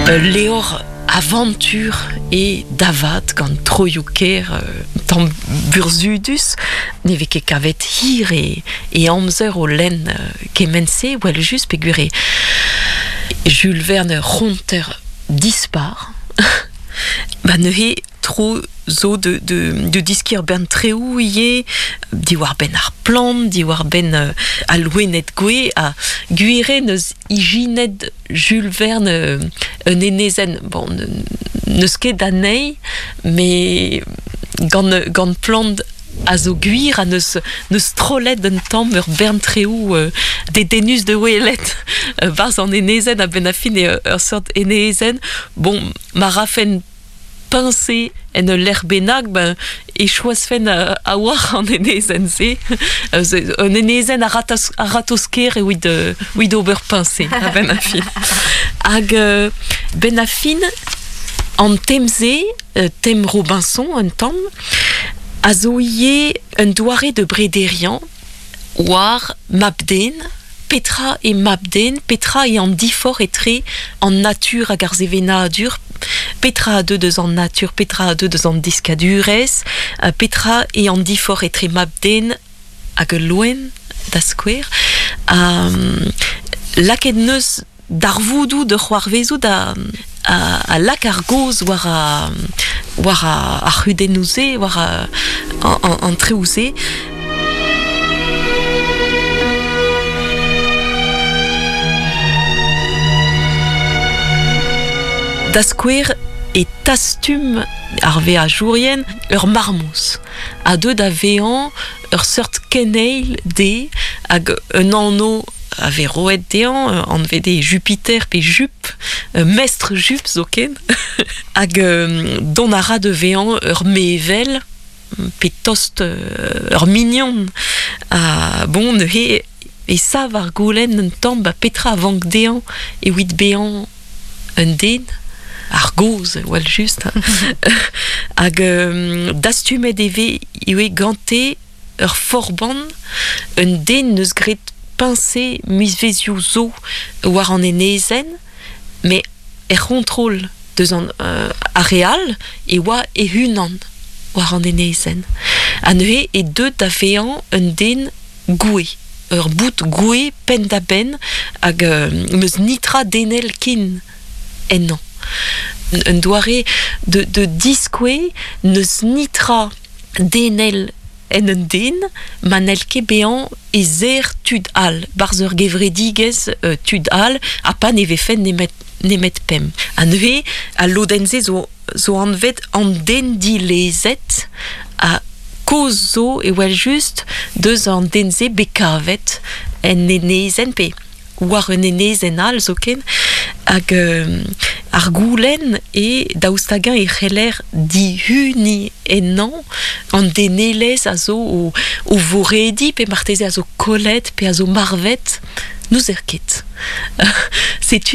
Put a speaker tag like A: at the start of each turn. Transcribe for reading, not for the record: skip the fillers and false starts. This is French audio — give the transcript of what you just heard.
A: Leor aventure et davad gant troioker tam burzudus neve ket kavet hir e amzer o len kemense wel just pegure Jules Verne ronter dispar ba neuhe tro zo de diskir ben treou ie diwar ben ar plan, diwar ben a louenet gwe a guire neus iginet Jules Verne un enezen bon neus ket anei mais gant plan a zo guir a neus trollet d'un tamm ur bern treou de denus de welet vars an enezen a ben a fin ur sort enezen bon ma rafen pensé en l'air benag ben e choisfen a war an enezen se un enezen a ratosker e wid ober pensé a ben a fin hag ben a fin an temze tem Robinson un tamm a zo ie un doare de Brederian war Mabden Petra et Mabden, Petra et en difor etre en nature hag ar zevena a dur, Petra a deus en nature, Petra a deus en diskadurez, Petra et en difor etre Mabden hag loen da skouer, laket neus d'ar voudou de c'hoar vezou a lak ar goz war a rudenouze, war an treouze. Da skouer e tastum ar ve a jourien ur marmous. A deud da vean ur sort keneil de hag un anno a ve roet dean an vede Jupiter pe Jup, mestre Jup zo ken hag don a ra de vean ur mevel pe tost ur mignon bon neuhe e sav ar goulenn un tamm ba Petra a vank dean e wid bean un den ar goz, wel just hag dastumet eve iwe gante ur forban un den neus gret pince musvezioù zo war an enezen me contrôle deus an areal e oa e hunan war an enezen a neuhe e deud da vean un den goue ur bout goue pen da ben hag meus nitra denel kin ennan un doare de diskwe neus nitra denel en un den manel ket bean e zer tud al barz ur gevredigez tud al a pa neve fen nemet pem a neuhe a lodenze zo anvet an den dilezet a koz zo e wel just deus an denze bekavet en enezen pe war un enezen al zo ken hag ar goulenn e daoustagin e c'heller dihuni ennan an denelez a zo o voredi pe marteze a zo kollet pe a zo marvet nous er ket setu